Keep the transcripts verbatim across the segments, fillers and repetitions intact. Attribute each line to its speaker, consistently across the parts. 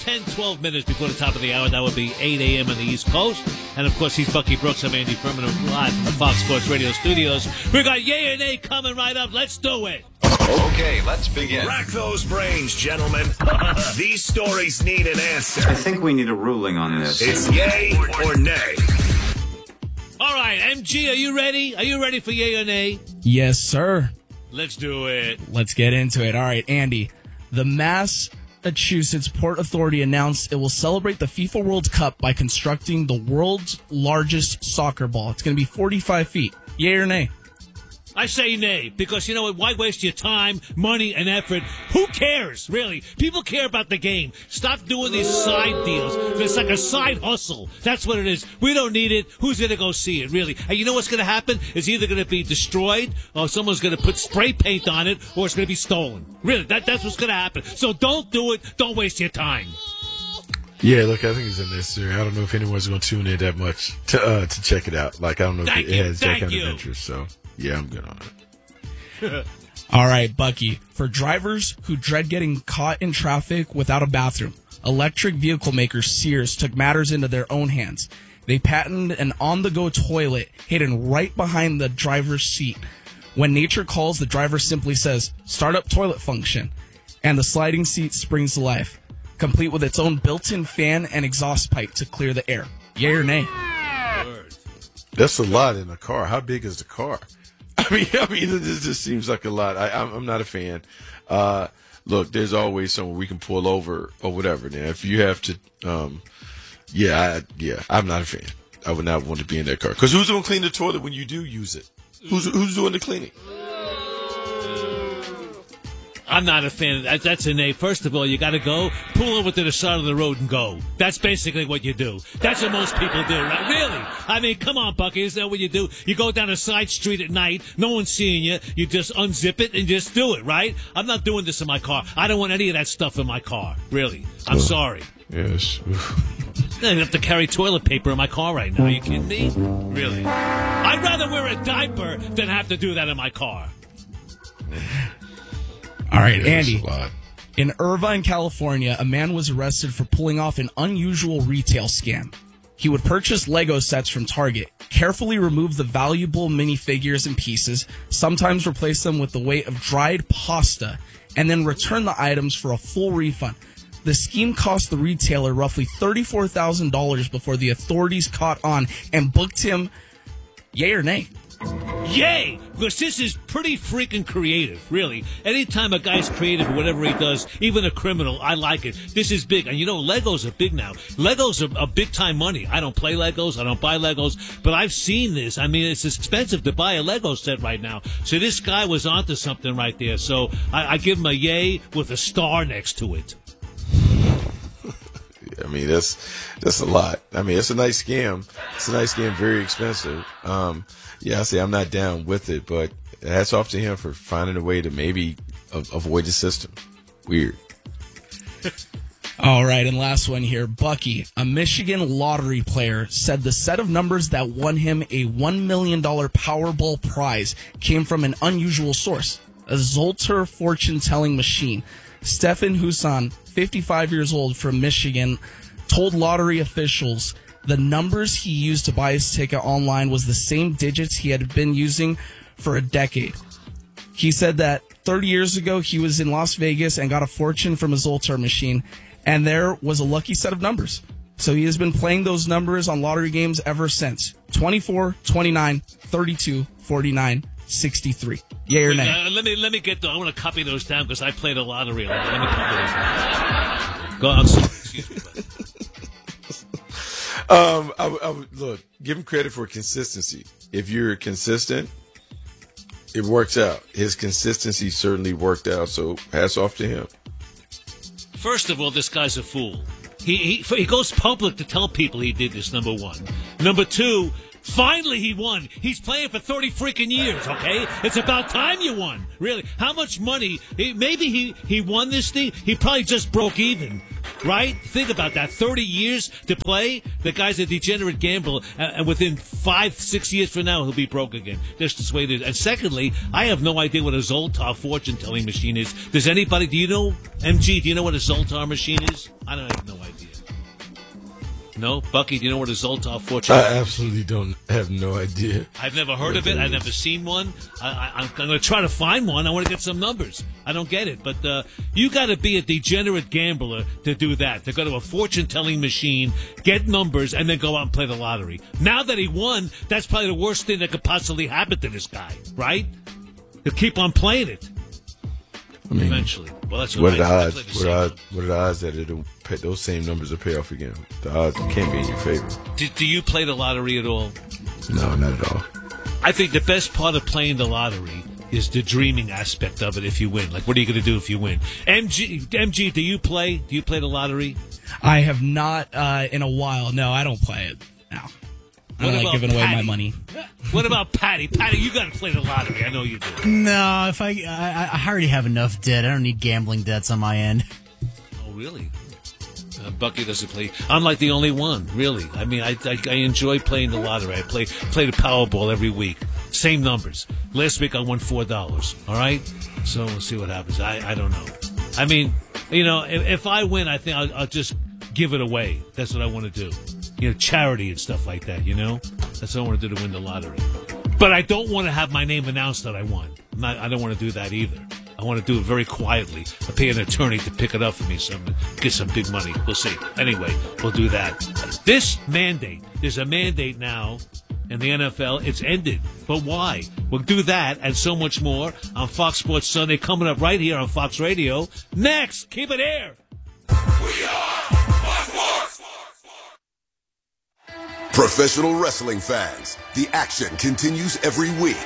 Speaker 1: ten, twelve minutes before the top of the hour. That would be eight a.m. on the East Coast. And, of course, he's Bucky Brooks. I'm Andy Furman, live from the Fox Sports Radio studios. We got Yay or Nay coming right up. Let's do it.
Speaker 2: Okay, let's begin.
Speaker 3: Rack those brains, gentlemen. These stories need an answer.
Speaker 4: I think we need a ruling on this.
Speaker 3: It's yay or nay.
Speaker 1: All right, M G, are you ready? Are you ready for Yay or Nay?
Speaker 5: Yes, sir.
Speaker 1: Let's do it.
Speaker 5: Let's get into it. All right, Andy. The Massachusetts Port Authority announced it will celebrate the FIFA World Cup by constructing the world's largest soccer ball. It's going to be forty-five feet. Yay or nay?
Speaker 1: I say nay, because, you know what, why waste your time, money, and effort? Who cares, really? People care about the game. Stop doing these side deals. It's like a side hustle. That's what it is. We don't need it. Who's going to go see it, really? And you know what's going to happen? It's either going to be destroyed, or someone's going to put spray paint on it, or it's going to be stolen. Really, that, that's what's going to happen. So don't do it. Don't waste your time.
Speaker 6: Yeah, look, I think it's unnecessary. I don't know if anyone's going to tune in that much to uh, to check it out. Like, I don't know if
Speaker 1: Thank
Speaker 6: it, it
Speaker 1: you.
Speaker 6: has
Speaker 1: Thank
Speaker 6: that kind
Speaker 1: you.
Speaker 6: of interest, so... Yeah, I'm good on it.
Speaker 5: All right, Bucky. For drivers who dread getting caught in traffic without a bathroom, electric vehicle maker Sears took matters into their own hands. They patented an on-the-go toilet hidden right behind the driver's seat. When nature calls, the driver simply says, "Start up toilet function," and the sliding seat springs to life, complete with its own built-in fan and exhaust pipe to clear the air. Yay or nay?
Speaker 6: That's a lot in a car. How big is the car? I mean, I mean, this just seems like a lot. I, I'm, I'm not a fan. Uh, look, there's always somewhere we can pull over or whatever. Now, if you have to, um, yeah, I, yeah, I'm not a fan. I would not want to be in that car. Because who's going to clean the toilet when you do use it? Who's who's doing the cleaning?
Speaker 1: I'm not a fan of that. That's a nay. First of all, you got to go, pull over to the side of the road and go. That's basically what you do. That's what most people do, right? Really? I mean, come on, Bucky. Isn't that what you do? You go down a side street at night, no one's seeing you. You just unzip it and just do it, right? I'm not doing this in my car. I don't want any of that stuff in my car. Really. I'm
Speaker 6: Oh.
Speaker 1: sorry.
Speaker 6: Yes.
Speaker 1: I have to carry toilet paper in my car right now. Are you kidding me? Really? I'd rather wear a diaper than have to do that in my car.
Speaker 5: All right,
Speaker 6: Yeah, that's
Speaker 5: Andy.
Speaker 6: a lot.
Speaker 5: In Irvine, California, a man was arrested for pulling off an unusual retail scam. He would purchase Lego sets from Target, carefully remove the valuable minifigures and pieces, sometimes replace them with the weight of dried pasta, and then return the items for a full refund. The scheme cost the retailer roughly thirty-four thousand dollars before the authorities caught on and booked him. Yay or nay?
Speaker 1: Yay! Because this is pretty freaking creative, really. Anytime a guy's creative or whatever he does, even a criminal, I like it. This is big. And you know, Legos are big now. Legos are, are big-time money. I don't play Legos. I don't buy Legos. But I've seen this. I mean, it's expensive to buy a Lego set right now. So this guy was onto something right there. So I, I give him a yay with a star next to it.
Speaker 6: I mean, that's that's a lot. I mean, it's a nice scam. It's a nice scam, very expensive. Um, yeah, I say I'm not down with it, but hats off to him for finding a way to maybe a- avoid the system. Weird.
Speaker 5: All right, and last one here. Bucky, a Michigan lottery player, said the set of numbers that won him a one million dollars Powerball prize came from an unusual source, a Zoltar fortune-telling machine. Stefan Husan, fifty-five years old from Michigan, told lottery officials the numbers he used to buy his ticket online was the same digits he had been using for a decade. He said that thirty years ago he was in Las Vegas and got a fortune from a Zoltar machine, and there was a lucky set of numbers. So he has been playing those numbers on lottery games ever since. twenty-four, twenty-nine, thirty-two, forty-nine, sixty-three. Yay or
Speaker 1: Wait,
Speaker 5: nay?
Speaker 1: uh, let me let me get. The, I want to copy those down because I played a lottery. Let me copy those down. Go on. Excuse me. Buddy.
Speaker 6: Um, I, would- I would look, give him credit for consistency. If you're consistent, it works out. His consistency certainly worked out. So hats off to him.
Speaker 1: First of all, this guy's a fool. He, he he goes public to tell people he did this, number one. Number two, finally he won. He's playing for thirty freaking years, okay? It's about time you won. Really. How much money? He, maybe he, he won this thing. He probably just broke even, right? Think about that. thirty years to play. The guy's a degenerate gambler, and, and within five, six years from now, he'll be broke again. Just this way it is. And secondly, I have no idea what a Zoltar fortune-telling machine is. Does anybody, do you know, M G, do you know what a Zoltar machine is? I don't have no idea. No? Bucky, do you know what a Zoltar fortune
Speaker 6: I
Speaker 1: telling
Speaker 6: absolutely don't have no idea.
Speaker 1: I've never heard
Speaker 6: what
Speaker 1: of it.
Speaker 6: that
Speaker 1: I've
Speaker 6: is.
Speaker 1: never seen one. I, I, I'm going to try to find one. I want to get some numbers. I don't get it. But uh, you got to be a degenerate gambler to do that, to go to a fortune-telling machine, get numbers, and then go out and play the lottery. Now that he won, that's probably the worst thing that could possibly happen to this guy, right? He'll keep on playing it.
Speaker 6: I mean,
Speaker 1: Eventually. Well, that's
Speaker 6: what are
Speaker 1: I-
Speaker 6: the
Speaker 1: I
Speaker 6: odds?
Speaker 1: play the
Speaker 6: What are,
Speaker 1: same
Speaker 6: odds what are the odds that it'll pay, those same numbers will pay off again? The odds can't be in your favor.
Speaker 1: Do, do you play the lottery at all?
Speaker 6: No, not at all.
Speaker 1: I think the best part of playing the lottery is the dreaming aspect of it if you win. Like, what are you going to do if you win? M G, M G, do you play? Do you play the lottery?
Speaker 5: I have not uh, in a while. No, I don't play it. No. I
Speaker 1: What
Speaker 5: don't like
Speaker 1: about
Speaker 5: giving away my
Speaker 1: Patty?
Speaker 5: money.
Speaker 1: What about Patty? Patty, you got to play the lottery. I know you do.
Speaker 7: No, if I, I I already have enough debt. I don't need gambling debts on my end.
Speaker 1: Oh, really? Uh, Bucky doesn't play. I'm like the only one, really. I mean, I, I I enjoy playing the lottery. I play play the Powerball every week. Same numbers. Last week I won four dollars. All right, so we'll see what happens. I, I don't know. I mean, you know, if, if I win, I think I'll, I'll just give it away. That's what I want to do. You know, charity and stuff like that. You know, that's what I want to do to win the lottery. But I don't want to have my name announced that I won. I'm not, I don't want to do that either. I want to do it very quietly. I pay an attorney to pick it up for me, some get some big money. We'll see. Anyway, we'll do that. This mandate, there's a mandate now in the N F L. It's ended. But why? We'll do that and so much more on Fox Sports Sunday, coming up right here on Fox Radio. Next, keep it here.
Speaker 8: Professional wrestling fans, the action continues every week.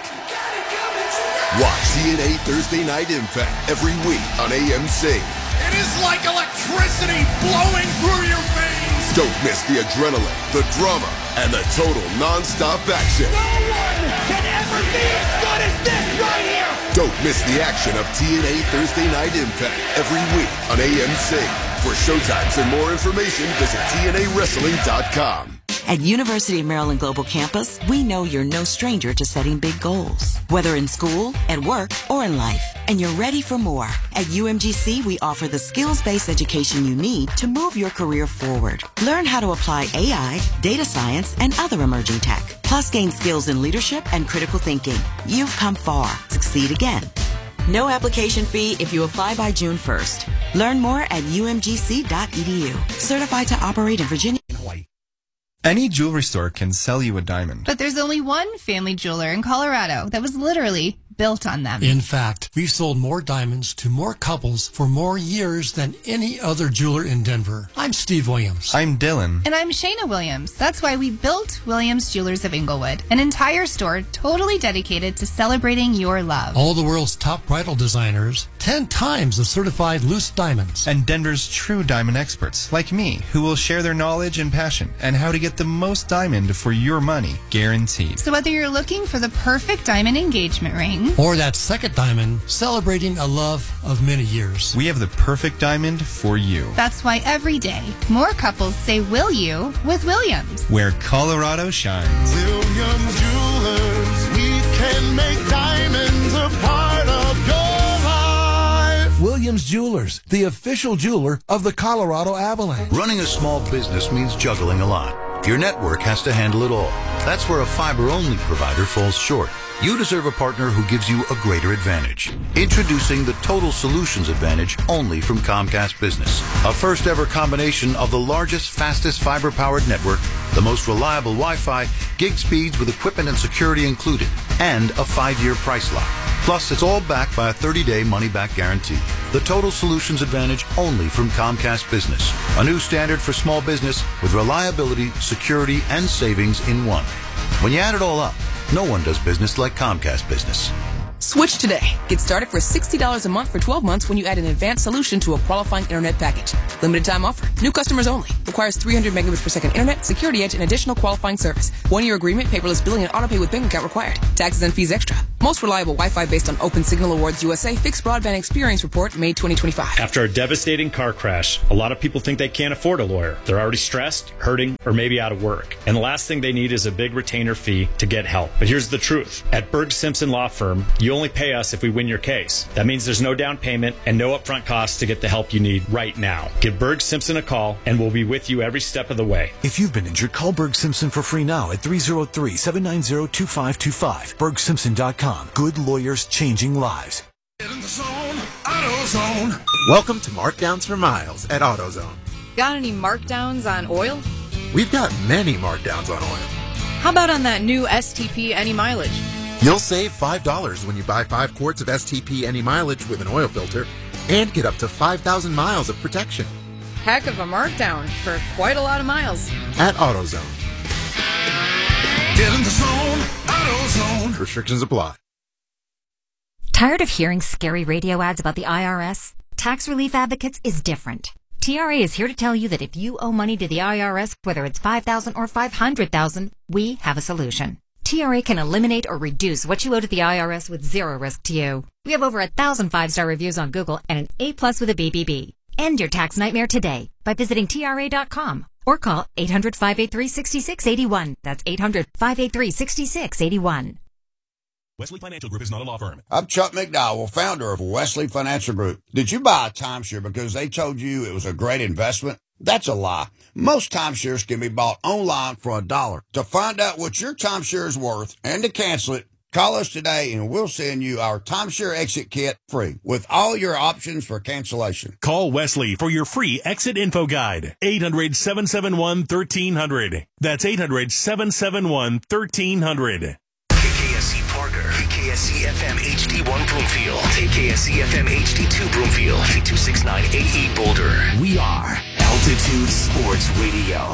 Speaker 8: Watch T N A Thursday Night Impact every week on A M C.
Speaker 3: It is like electricity blowing through your veins.
Speaker 8: Don't miss the adrenaline, the drama, and the total non-stop action.
Speaker 3: No one can ever be as good as this right here.
Speaker 8: Don't miss the action of T N A Thursday Night Impact every week on A M C. For showtimes and more information, visit T N A wrestling dot com.
Speaker 9: At University of Maryland Global Campus, we know you're no stranger to setting big goals, whether in school, at work, or in life, and you're ready for more. At U M G C, we offer the skills-based education you need to move your career forward. Learn how to apply A I, data science, and other emerging tech, plus gain skills in leadership and critical thinking. You've come far. Succeed again. No application fee if you apply by June first. Learn more at U M G C dot E D U. Certified to operate in Virginia and Hawaii.
Speaker 10: Any jewelry store can sell you a diamond.
Speaker 11: But there's only one family jeweler in Colorado that was literally built on them.
Speaker 12: In fact, we've sold more diamonds to more couples for more years than any other jeweler in Denver. I'm Steve Williams.
Speaker 10: I'm Dylan.
Speaker 11: And I'm Shayna Williams. That's why we built Williams Jewelers of Inglewood, an entire store totally dedicated to celebrating your love.
Speaker 12: All the world's top bridal designers, ten times the certified loose diamonds.
Speaker 10: And Denver's true diamond experts, like me, who will share their knowledge and passion and how to get the most diamond for your money, guaranteed.
Speaker 11: So whether you're looking for the perfect diamond engagement ring,
Speaker 12: or that second diamond celebrating a love of many years,
Speaker 10: we have the perfect diamond for you.
Speaker 11: That's why every day more couples say will you with Williams,
Speaker 10: where Colorado shines.
Speaker 3: Williams Jewelers, we can make diamonds a part of your life.
Speaker 13: Williams Jewelers, the official jeweler of the Colorado Avalanche.
Speaker 14: Running a small business means juggling a lot. Your network has to handle it all. That's where a fiber-only provider falls short. You deserve a partner who gives you a greater advantage. Introducing the Total Solutions Advantage only from Comcast Business. A first ever combination of the largest, fastest fiber-powered network, the most reliable Wi-Fi, gig speeds with equipment and security included, and a five-year price lock. Plus, it's all backed by a thirty-day money-back guarantee. The Total Solutions Advantage only from Comcast Business. A new standard for small business with reliability, security, and savings in one. When you add it all up, no one does business like Comcast Business.
Speaker 15: Switch today. Get started for sixty dollars a month for twelve months when you add an advanced solution to a qualifying internet package. Limited time offer. New customers only. Requires three hundred megabits per second internet, security edge, and additional qualifying service. One year agreement, paperless billing, and autopay with bank account required. Taxes and fees extra. Most reliable Wi-Fi based on Open Signal Awards U S A Fixed Broadband Experience Report, May twenty twenty-five.
Speaker 16: After a devastating car crash, a lot of people think they can't afford a lawyer. They're already stressed, hurting, or maybe out of work. And the last thing they need is a big retainer fee to get help. But here's the truth. At Berg Simpson Law Firm, you only pay us if we win your case. That means there's no down payment and no upfront costs to get the help you need right now. Give Berg Simpson a call, and we'll be with you every step of the way.
Speaker 17: If you've been injured, call Berg Simpson for free now at three oh three, seven nine zero, two five two five. berg simpson dot com. Good lawyers changing lives.
Speaker 3: Get in the zone, AutoZone.
Speaker 18: Welcome to Markdowns for Miles at AutoZone.
Speaker 19: Got any markdowns on oil?
Speaker 18: We've got many markdowns on oil.
Speaker 19: How about on that new S T P Any Mileage?
Speaker 18: You'll save five dollars when you buy five quarts of S T P Any Mileage with an oil filter and get up to five thousand miles of protection.
Speaker 19: Heck of a markdown for quite a lot of miles.
Speaker 18: At AutoZone.
Speaker 3: Get in the zone, AutoZone.
Speaker 18: Restrictions apply.
Speaker 20: Tired of hearing scary radio ads about the I R S? Tax Relief Advocates is different. T R A is here to tell you that if you owe money to the I R S, whether it's five thousand dollars or five hundred thousand dollars, we have a solution. T R A can eliminate or reduce what you owe to the I R S with zero risk to you. We have over a thousand five-star reviews on Google and an A plus with a B B B. End your tax nightmare today by visiting T R A dot com or call eight hundred, five eight three, six six eight one. That's eight hundred, five eight three, six six eight one.
Speaker 21: Wesley Financial Group is not a law firm.
Speaker 22: I'm Chuck McDowell, founder of Wesley Financial Group. Did you buy a timeshare because they told you it was a great investment? That's a lie. Most timeshares can be bought online for a dollar. To find out what your timeshare is worth and to cancel it, call us today and we'll send you our timeshare exit kit free with all your options for cancellation.
Speaker 21: Call Wesley for your free exit info guide. eight hundred, seven seven one, one three zero zero. That's eight hundred, seven seven one, one three zero zero.
Speaker 23: K K S C Parker, K K S C F M H D one Broomfield, K K S C F M H D two Broomfield, K two sixty-nine A E Boulder. We are Altitude Sports Radio.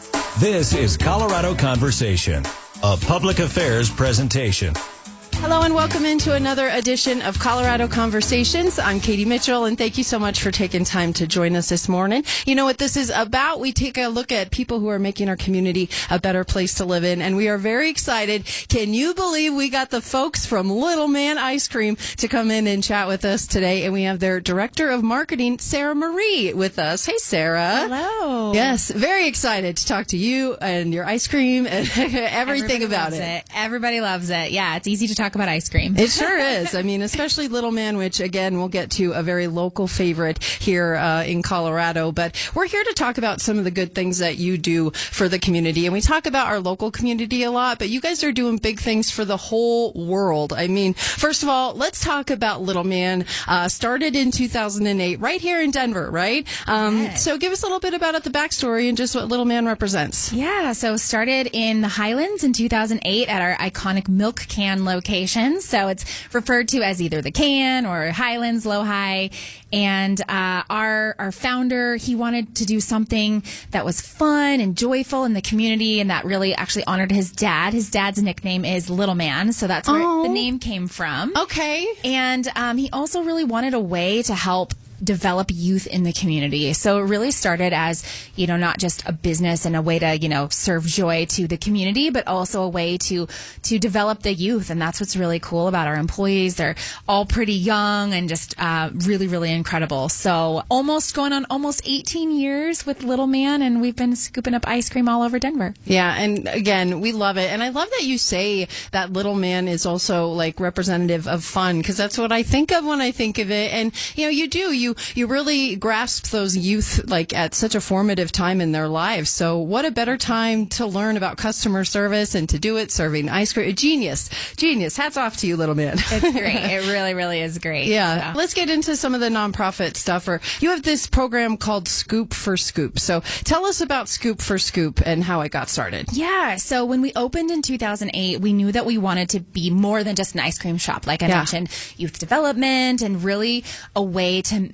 Speaker 24: This is Colorado Conversation, a public affairs presentation.
Speaker 25: Hello and welcome into another edition of Colorado Conversations. I'm Katie Mitchell, and thank you so much for taking time to join us this morning. You know what this is about? We take a look at people who are making our community a better place to live in, and we are very excited. Can you believe we got the folks from Little Man Ice Cream to come in and chat with us today? And we have their Director of Marketing, Sarah Marie, with us. Hey, Sarah.
Speaker 26: Hello.
Speaker 25: Yes, very excited to talk to you and your ice cream and everything
Speaker 26: Everybody
Speaker 25: about
Speaker 26: loves
Speaker 25: it.
Speaker 26: it. Everybody loves it. Yeah, it's easy to talk about ice cream.
Speaker 25: It sure is. I mean, especially Little Man, which again, we'll get to, a very local favorite here uh, in Colorado. But we're here to talk about some of the good things that you do for the community. And we talk about our local community a lot, but you guys are doing big things for the whole world. I mean, first of all, let's talk about Little Man. Uh, started in two thousand eight right here in Denver, right? Um,
Speaker 26: yes.
Speaker 25: So give us a little bit about it, the backstory, and just what Little Man represents.
Speaker 26: Yeah, so started in the Highlands in two thousand eight at our iconic milk can location. So it's referred to as either the can or Highlands, Low High. And uh, our our founder, he wanted to do something that was fun and joyful in the community, and that really actually honored his dad. His dad's nickname is Little Man, so that's where
Speaker 25: Oh.
Speaker 26: the name came from.
Speaker 25: Okay.
Speaker 26: And um, he also really wanted a way to help develop youth in the community. So it really started as, you know, not just a business and a way to, you know, serve joy to the community, but also a way to to develop the youth. And that's what's really cool about our employees. They're all pretty young and just uh, really, really incredible. So almost going on almost eighteen years with Little Man, and we've been scooping up ice cream all over Denver.
Speaker 25: Yeah, and again, we love it. And I love that you say that Little Man is also like representative of fun, because that's what I think of when I think of it. And, you know, you do. You you really grasp those youth like at such a formative time in their lives. So what a better time to learn about customer service and to do it serving ice cream. Genius. Genius. Hats off to you, Little Man.
Speaker 26: It's great. It really, really is great.
Speaker 25: Yeah.
Speaker 26: So.
Speaker 25: Let's get into some of the nonprofit stuff. Or you have this program called Scoop for Scoop. So tell us about Scoop for Scoop and how it got started.
Speaker 26: Yeah. So when we opened in two thousand eight, we knew that we wanted to be more than just an ice cream shop. Like I
Speaker 25: Yeah.
Speaker 26: mentioned, youth development and really a way to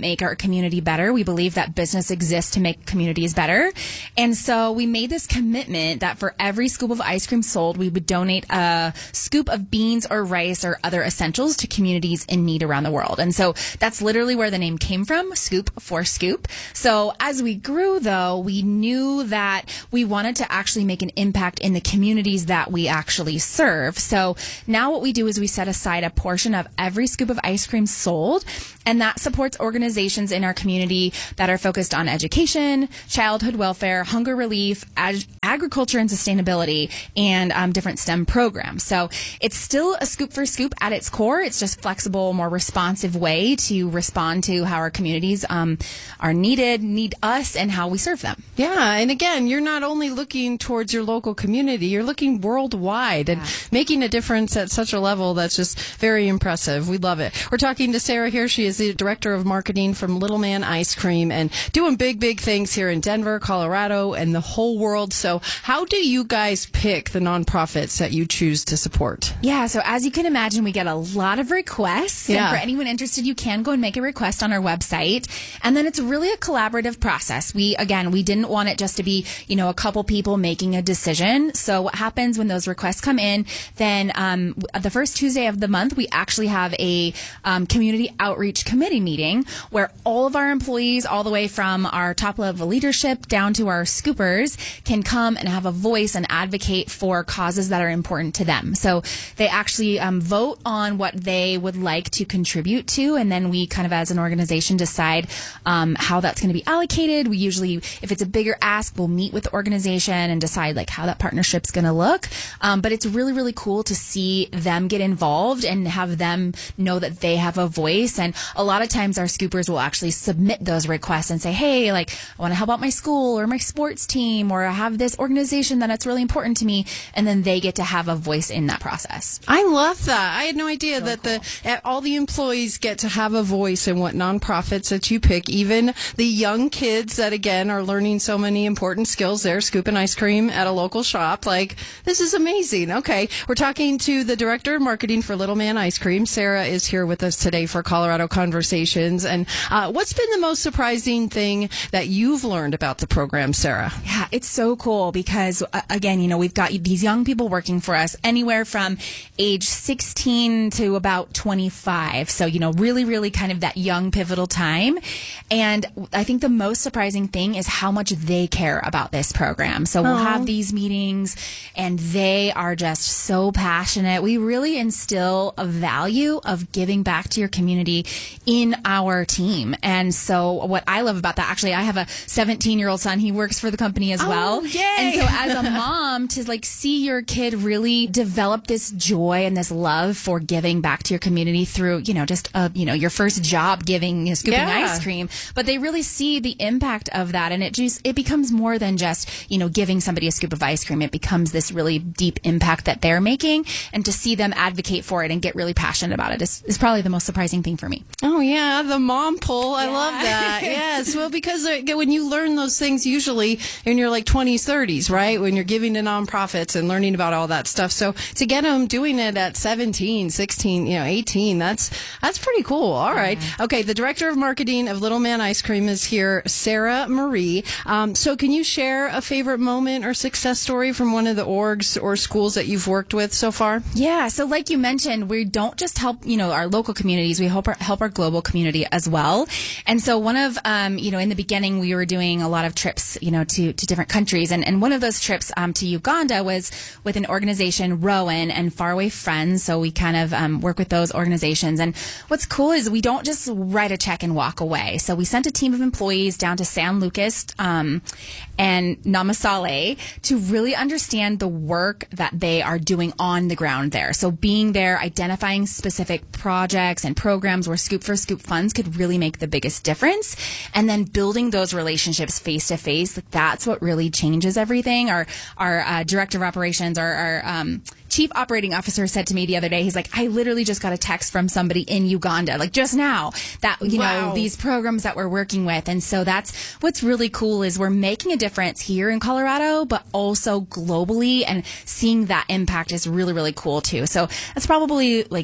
Speaker 26: make our community better. We believe that business exists to make communities better. And so we made this commitment that for every scoop of ice cream sold, we would donate a scoop of beans or rice or other essentials to communities in need around the world. And so that's literally where the name came from, Scoop for Scoop. So as we grew, though, we knew that we wanted to actually make an impact in the communities that we actually serve. So now what we do is we set aside a portion of every scoop of ice cream sold, and that supports organizations in our community that are focused on education, childhood welfare, hunger relief, ag- agriculture and sustainability, and um, different STEM programs. So it's still a scoop for scoop at its core. It's just flexible, more responsive way to respond to how our communities um, are needed, need us, and how we serve them.
Speaker 25: Yeah, and again, you're not only looking towards your local community, you're looking worldwide and
Speaker 26: Yeah.
Speaker 25: making a difference at such a level that's just very impressive. We love it. We're talking to Sarah here. She is the Director of Marketing from Little Man Ice Cream and doing big, big things here in Denver, Colorado, and the whole world. So how do you guys pick the nonprofits that you choose to support?
Speaker 26: Yeah, so as you can imagine, we get a lot of requests.
Speaker 25: Yeah.
Speaker 26: And for anyone interested, you can go and make a request on our website. And then it's really a collaborative process. We, again, we didn't want it just to be, you know, a couple people making a decision. So what happens when those requests come in, then um, the first Tuesday of the month, we actually have a um, community outreach committee meeting where all of our employees, all the way from our top level leadership down to our scoopers, can come and have a voice and advocate for causes that are important to them. So they actually um, vote on what they would like to contribute to, and then we kind of as an organization decide um, how that's going to be allocated. We usually, if it's a bigger ask, we'll meet with the organization and decide like how that partnership's going to look. Um, but it's really, really cool to see them get involved and have them know that they have a voice. And a lot of times our scoopers will actually submit those requests and say, hey, like I want to help out my school or my sports team, or I have this organization that it's really important to me. And then they get to have a voice in that process.
Speaker 25: I love that. I had no idea so that cool. the all the employees get to have a voice in what nonprofits that you pick, even the young kids that, again, are learning so many important skills. They're scooping ice cream at a local shop. Like, this is amazing. Okay. We're talking to the Director of Marketing for Little Man Ice Cream. Sarah is here with us today for Colorado Conversations. And uh, what's been the most surprising thing that you've learned about the program, Sarah?
Speaker 26: Yeah, it's so cool because, uh, again, you know, we've got these young people working for us anywhere from age sixteen to about twenty-five. So, you know, really, really kind of that young pivotal time. And I think the most surprising thing is how much they care about this program. So we'll
Speaker 25: Aww.
Speaker 26: have these meetings and they are just so passionate. We really instill a value of giving back to your community in our team. And so what I love about that, actually, I have a seventeen year old son. He works for the company as
Speaker 25: Oh,
Speaker 26: well.
Speaker 25: yay.
Speaker 26: And so as a mom, to like see your kid really develop this joy and this love for giving back to your community through, you know, just a, you know, your first job giving, you know, scooping
Speaker 25: Yeah.
Speaker 26: ice cream, but they really see the impact of that. And it just, it becomes more than just, you know, giving somebody a scoop of ice cream. It becomes this really deep impact that they're making, and to see them advocate for it and get really passionate about it is, is probably the most surprising thing for me.
Speaker 25: Oh, yeah, the mom pull. I love that. Yes, well, because uh, when you learn those things, usually in your like twenties, thirties, right? When you're giving to nonprofits and learning about all that stuff. So to get them doing it at seventeen, sixteen, you know, eighteen, that's that's pretty cool. All right. Okay, the Director of Marketing of Little Man Ice Cream is here, Sarah Marie. Um, so can you share a favorite moment or success story from one of the orgs or schools that you've worked with so far?
Speaker 26: Yeah. So like you mentioned, we don't just help, you know, our local communities, we help our, help our global community as well. And so one of, um, you know, in the beginning, we were doing a lot of trips, you know, to, to different countries. And, and one of those trips um, to Uganda was with an organization, Rowan and Faraway Friends. So we kind of um, work with those organizations. And what's cool is we don't just write a check and walk away. So we sent a team of employees down to San Lucas um, and Namasale to really understand the work that they are doing on the ground there. So being there, identifying specific projects and programs where Scoop for Scoop funds could really make the biggest difference, and then building those relationships face to face. That's what really changes everything. Our our uh, director of operations, our, our um, chief operating officer said to me the other day, he's like, I literally just got a text from somebody in Uganda, like just now, that, you
Speaker 25: Wow.
Speaker 26: know, these programs that we're working with. And so that's what's really cool is we're making a difference here in Colorado, but also globally, and seeing that impact is really, really cool too. So that's probably like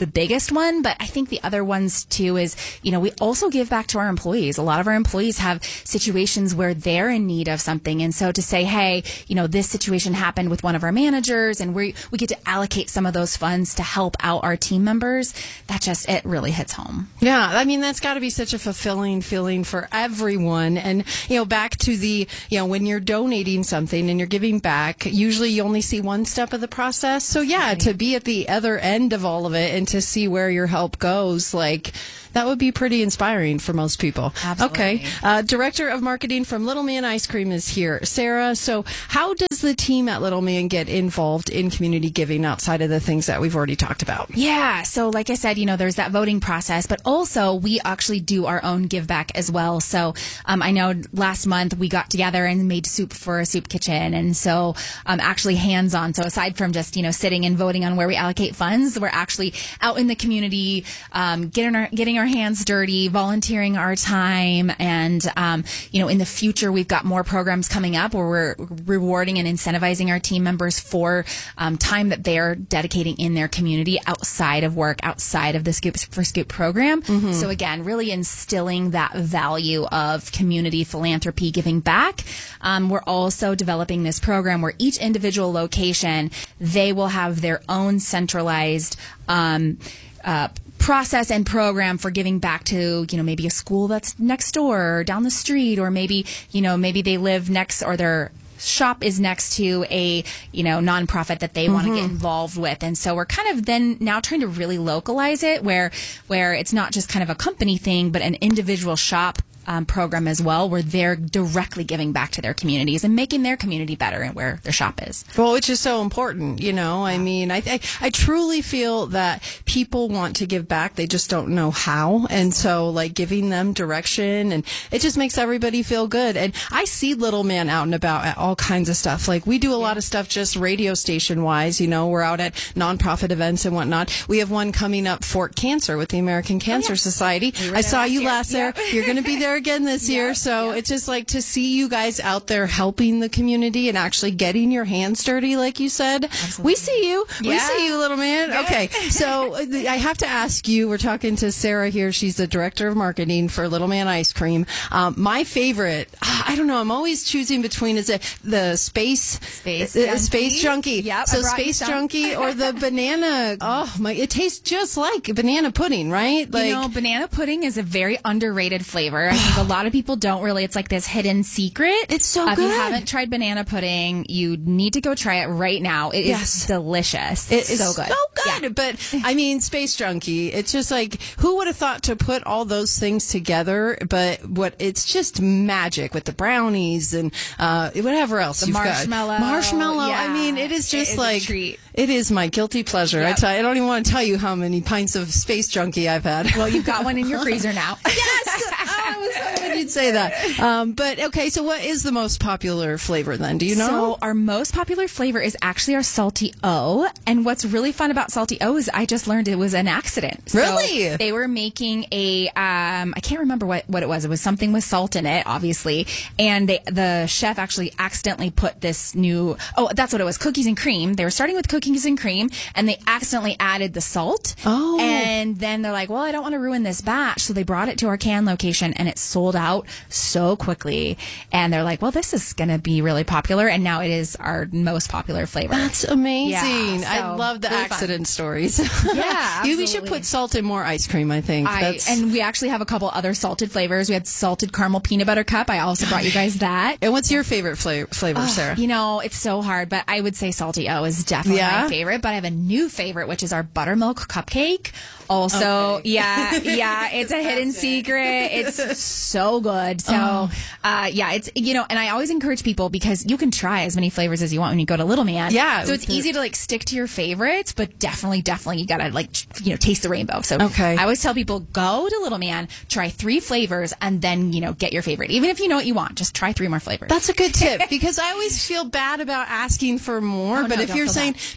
Speaker 26: the biggest one, but I think the other ones too is, you know, we also give back to our employees. A lot of our employees have situations where they're in need of something. And so to say, hey, you know, this situation happened with one of our managers and we we get to allocate some of those funds to help out our team members, that just, it really hits home.
Speaker 25: Yeah, I mean, that's got to be such a fulfilling feeling for everyone. And, you know, back to the, you know, when you're donating something and you're giving back, usually you only see one step of the process. So, yeah, right. To be at the other end of all of it and to see where your help goes, like, that would be pretty inspiring for most people.
Speaker 26: Absolutely.
Speaker 25: Okay. Uh, Director of Marketing from Little Man Ice Cream is here. Sarah, so how does the team at Little Man get involved in community giving outside of the things that we've already talked about?
Speaker 26: Yeah. So like I said, you know, there's that voting process, but also we actually do our own give back as well. So um, I know last month we got together and made soup for a soup kitchen. And so um, actually hands on. So aside from just, you know, sitting and voting on where we allocate funds, we're actually out in the community, um, getting our, getting our our hands dirty, volunteering our time. And, um, you know, in the future, we've got more programs coming up where we're rewarding and incentivizing our team members for um, time that they're dedicating in their community outside of work, outside of the Scoop for Scoop program. Mm-hmm. So again, really instilling that value of community philanthropy, giving back. Um, we're also developing this program where each individual location, they will have their own centralized um, uh, process and program for giving back to, you know, maybe a school that's next door or down the street, or maybe, you know, maybe they live next or their shop is next to a, you know, nonprofit that they mm-hmm. want to get involved with. And so we're kind of then now trying to really localize it where, where it's not just kind of a company thing, but an individual shop Um, program as well, where they're directly giving back to their communities and making their community better and where their shop is.
Speaker 25: Well, which is so important, you know. I mean, I, I I truly feel that people want to give back, they just don't know how, and so like giving them direction, and it just makes everybody feel good. And I see Little Man out and about at all kinds of stuff. Like we do a lot of stuff just radio station wise, you know. We're out at nonprofit events and whatnot. We have one coming up, Fort Cancer, with the American Cancer oh, yeah. Society. We I saw you year. last yep. there. You're going to be there again this year, yep, so yep. it's just like to see you guys out there helping the community and actually getting your hands dirty, like you said. Absolutely. We see you. Yeah. We see you, Little Man. Yeah. Okay, so I have to ask you, we're talking to Sarah here. She's the Director of Marketing for Little Man Ice Cream. Um, my favorite, I don't know, I'm always choosing between is it the Space
Speaker 26: Space
Speaker 25: uh,
Speaker 26: Junkie.
Speaker 25: Space Junkie.
Speaker 26: Yep,
Speaker 25: so Space Junkie or the banana. Oh, my, it tastes just like banana pudding, right? Like,
Speaker 26: you know, banana pudding is a very underrated flavor. I think a lot of people don't really. It's like this hidden secret.
Speaker 25: It's so
Speaker 26: uh,
Speaker 25: good.
Speaker 26: If you haven't tried banana pudding, you need to go try it right now. It
Speaker 25: yes.
Speaker 26: is delicious.
Speaker 25: It
Speaker 26: it's
Speaker 25: is
Speaker 26: so good.
Speaker 25: So good. Yeah. But I mean, Space Junkie. It's just like, who would have thought to put all those things together? But what it's just magic with the brownies and uh, whatever else
Speaker 26: the
Speaker 25: you've
Speaker 26: marshmallow.
Speaker 25: got. Marshmallow.
Speaker 26: Yeah.
Speaker 25: I mean, it is just
Speaker 26: it is
Speaker 25: like
Speaker 26: a treat.
Speaker 25: It is my guilty pleasure. Yep. I, tell, I don't even want to tell you how many pints of Space Junkie I've had.
Speaker 26: Well, you've got one in your freezer now.
Speaker 25: Yes. Oh, I was hoping you'd say that. Um, but okay, so what is the most popular flavor then? Do you know?
Speaker 26: So our most popular flavor is actually our Salty O. And what's really fun about Salty O is I just learned it was an accident.
Speaker 25: Really?
Speaker 26: So they were making a, um, I can't remember what, what it was. It was something with salt in it, obviously. And they, the chef actually accidentally put this new, oh, that's what it was, cookies and cream. They were starting with cookies and cream and they accidentally added the salt.
Speaker 25: Oh.
Speaker 26: And then they're like, well, I don't want to ruin this batch. So they brought it to our can location and it sold out so quickly. And they're like, well, this is going to be really popular. And now it is our most popular flavor.
Speaker 25: That's amazing.
Speaker 26: Yeah, so
Speaker 25: I love the
Speaker 26: really
Speaker 25: accident
Speaker 26: fun.
Speaker 25: stories.
Speaker 26: Yeah, absolutely.
Speaker 25: We should put salt in more ice cream, I think.
Speaker 26: I, and we actually have a couple other salted flavors. We had salted caramel peanut butter cup. I also brought you guys that.
Speaker 25: And what's your favorite flavor, flavor
Speaker 26: oh,
Speaker 25: Sarah?
Speaker 26: You know, it's so hard, but I would say Salty O is definitely
Speaker 25: yeah?
Speaker 26: my favorite. But I have a new favorite, which is our buttermilk cupcake. Also,
Speaker 25: okay.
Speaker 26: yeah, yeah, it's a hidden secret. It's so good. So,
Speaker 25: oh.
Speaker 26: uh, yeah, it's, you know, and I always encourage people because you can try as many flavors as you want when you go to Little Man.
Speaker 25: Yeah.
Speaker 26: So it's easy to like stick to your favorites, but definitely, definitely you gotta like, you know, taste the rainbow. So
Speaker 25: okay.
Speaker 26: I always tell people, go to Little Man, try three flavors, and then, you know, get your favorite. Even if you know what you want, just try three more flavors.
Speaker 25: That's a good tip because I always feel bad about asking for more.
Speaker 26: Oh,
Speaker 25: but
Speaker 26: no,
Speaker 25: if
Speaker 26: don't
Speaker 25: you're
Speaker 26: feel
Speaker 25: saying
Speaker 26: bad.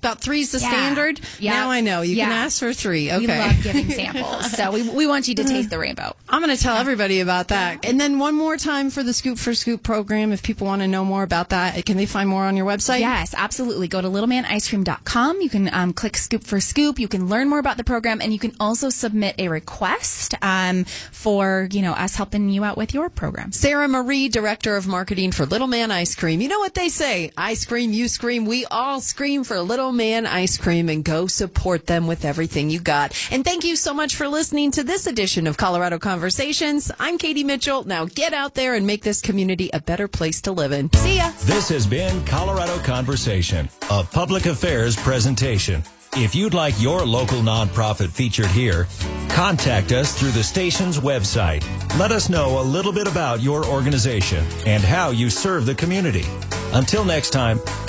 Speaker 25: About three's the
Speaker 26: Yeah.
Speaker 25: standard?
Speaker 26: Yeah.
Speaker 25: Now I know. You
Speaker 26: Yeah.
Speaker 25: can ask for three. Okay.
Speaker 26: We love giving samples. So we, we want you to taste the rainbow.
Speaker 25: I'm going to tell everybody about that. And then one more time for the Scoop for Scoop program, if people want to know more about that, can they find more on your website?
Speaker 26: Yes, absolutely. Go to little man ice cream dot com. You can um, click Scoop for Scoop. You can learn more about the program, and you can also submit a request um, for, you know, us helping you out with your program.
Speaker 25: Sarah Marie, Director of Marketing for Little Man Ice Cream. You know what they say? I scream, you scream, we all scream for Little Man Ice Cream, and go support them with everything you got. And thank you so much for listening to this edition of Colorado Conversations. I'm Katie Mitchell. Now get out there and make this community a better place to live in. See ya.
Speaker 24: This has been Colorado Conversation, a public affairs presentation. If you'd like your local nonprofit featured here, contact us through the station's website. Let us know a little bit about your organization and how you serve the community. Until next time,